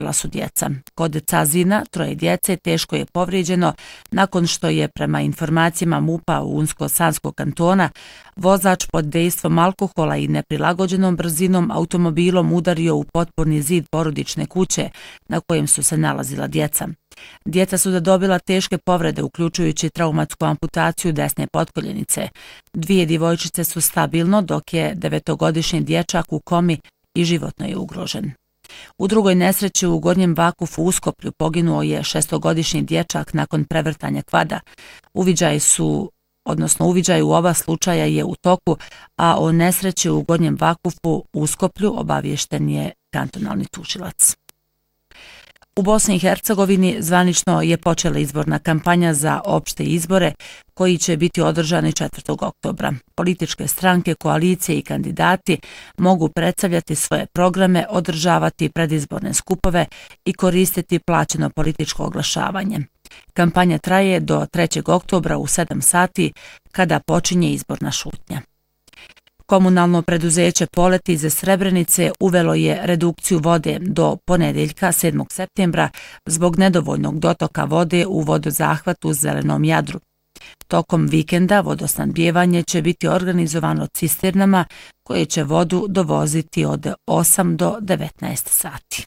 Bila su djeca. Kod Cazina 3 djece teško je povrijeđeno nakon što je prema informacijama MUP-a Unsko-Sanskog kantona vozač pod dejstvom alkohola i neprilagođenom brzinom automobilom udario u potporni zid porodične kuće na kojem su se nalazila djeca. Djeca su zadobila teške povrede, uključujući traumatsku amputaciju desne potkoljenice. 2 djevojčice su stabilno, dok je 9-godišnji dječak u komi i životno je ugrožen. U drugoj nesreći u Gornjem Vakufu u Uskoplju poginuo je 6-godišnji dječak nakon prevrtanja kvada. Uviđaj u oba slučaja je u toku, a o nesreći u Gornjem Vakufu u Uskoplju obaviješten je kantonalni tužilac. U Bosni i Hercegovini zvanično je počela izborna kampanja za opšte izbore koji će biti održani 4. oktobra. Političke stranke, koalicije i kandidati mogu predstavljati svoje programe, održavati predizborne skupove i koristiti plaćeno političko oglašavanje. Kampanja traje do 3. oktobra u 7 sati kada počinje izborna šutnja. Komunalno preduzeće Polet iz Srebrenice uvelo je redukciju vode do ponedjeljka 7. septembra zbog nedovoljnog dotoka vode u vodozahvatu u Zelenom Jadru. Tokom vikenda vodosnabdijevanje će biti organizovano cisternama koje će vodu dovoziti od 8 do 19 sati.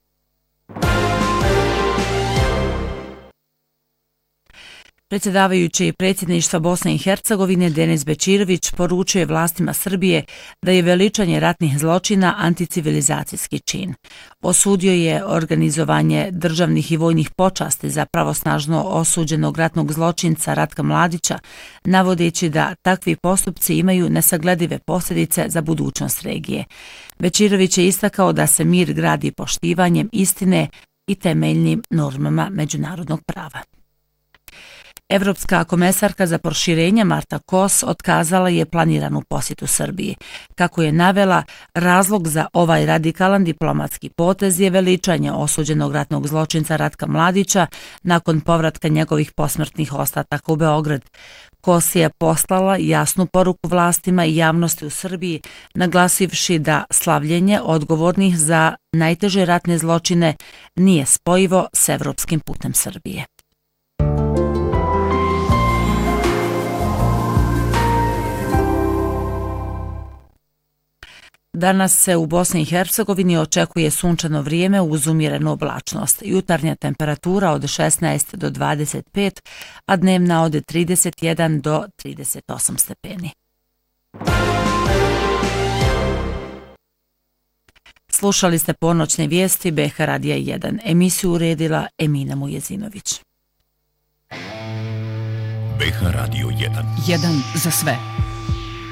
Predsjedavajući predsjedništva Bosne i Hercegovine Denis Bećirović poručuje vlastima Srbije da je veličanje ratnih zločina anticivilizacijski čin. Osudio je organizovanje državnih i vojnih počasti za pravosnažno osuđenog ratnog zločinca Ratka Mladića, navodeći da takvi postupci imaju nesagledive posljedice za budućnost regije. Bećirović je istakao da se mir gradi poštivanjem istine i temeljnim normama međunarodnog prava. Evropska komesarka za proširenje Marta Kos otkazala je planiranu posjetu Srbiji. Kako je navela, razlog za ovaj radikalan diplomatski potez je veličanje osuđenog ratnog zločinca Ratka Mladića nakon povratka njegovih posmrtnih ostataka u Beograd. Kos je poslala jasnu poruku vlastima i javnosti u Srbiji, naglasivši da slavljenje odgovornih za najteže ratne zločine nije spojivo s evropskim putem Srbije. Danas se u Bosni i Hercegovini očekuje sunčano vrijeme uz umjerenu oblačnost. Jutarnja temperatura od 16 do 25, a dnevna od 31 do 38 stepeni. Slušali ste ponoćne vijesti BH Radija 1. Emisiju uredila Emina Mujezinović. BH Radio 1. 1 za sve.